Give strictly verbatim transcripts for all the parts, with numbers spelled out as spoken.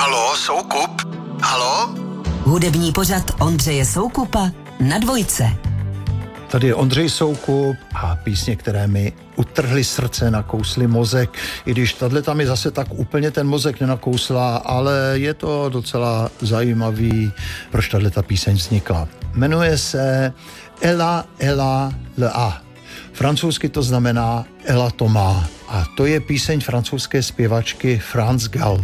Halo, Soukup? Halo? Hudební pořad Ondřeje Soukupa na Dvojce. Tady je Ondřej Soukup a písně, které mi utrhly srdce, nakously mozek, i když tato mi zase tak úplně ten mozek nenakousla, ale je to docela zajímavý, proč tato píseň vznikla. Jmenuje se Ella, Ella, le a. Francouzsky to znamená Ella to má a to je píseň francouzské zpěvačky France Gall.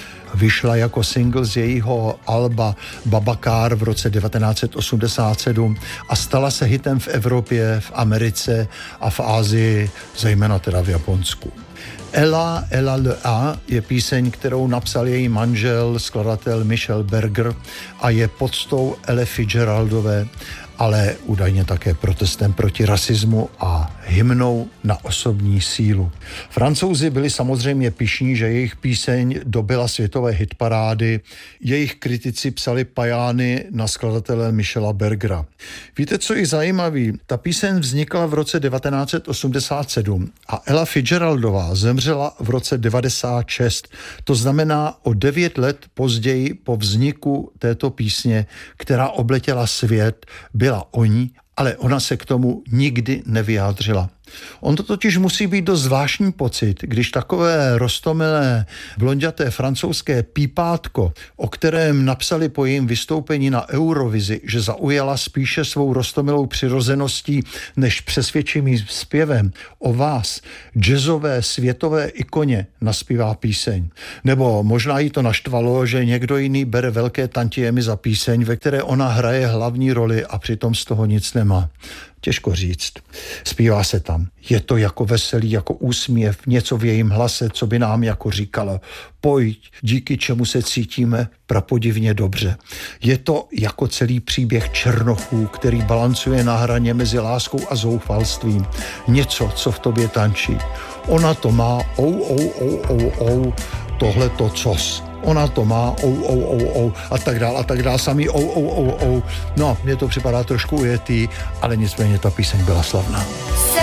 Vyšla jako single z jejího alba Babacar v roce devatenáct set osmdesát sedm a stala se hitem v Evropě, v Americe a v Asii, zejména teda v Japonsku. Ella, Ella le a je píseň, kterou napsal její manžel, skladatel Michel Berger a je poctou Ely Fitzgeraldové, ale údajně také protestem proti rasismu a hymnou na osobní sílu. Francouzi byli samozřejmě pyšní, že jejich píseň dobyla světové hitparády. Jejich kritici psali pajány na skladatele Michela Bergera. Víte, co je zajímavý? Ta píseň vznikla v roce devatenáct set osmdesát sedm a Ella Fitzgeraldová zemřela v roce devadesát šest. To znamená o devět let později po vzniku této písně, která obletěla svět, byla o ní, ale ona se k tomu nikdy nevyjádřila. On to totiž musí být dost zvláštní pocit, když takové roztomilé blonďaté francouzské pípátko, o kterém napsali po jejím vystoupení na Eurovizi, že zaujala spíše svou roztomilou přirozeností než přesvědčivým zpěvem, o vás, jazzové světové ikoně, naspívá píseň. Nebo možná jí to naštvalo, že někdo jiný bere velké tantiemy za píseň, ve které ona hraje hlavní roli a přitom z toho nic nemá. Těžko říct. Zpívá se tam. Je to jako veselý, jako úsměv, něco v jejím hlase, co by nám jako říkalo. Pojď, díky čemu se cítíme prapodivně dobře. Je to jako celý příběh černochů, který balancuje na hraně mezi láskou a zoufalstvím. Něco, co v tobě tančí. Ona to má, ou, ou, ou, ou, ou, tohle to cos. Ona to má, ou, ou, ou, ou, a tak dál, a tak dál, samý ou, ou, ou, ou. No, mně to připadá trošku ujetý, ale nicméně ta píseň byla slavná.